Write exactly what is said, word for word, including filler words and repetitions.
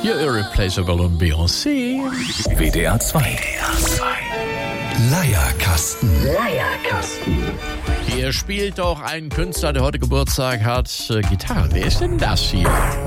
You're Irreplaceable und Beyoncé. W D R zwei. Leierkasten. Leierkasten. Hier spielt auch ein Künstler, der heute Geburtstag hat, äh, Gitarre. Wer ist denn das hier?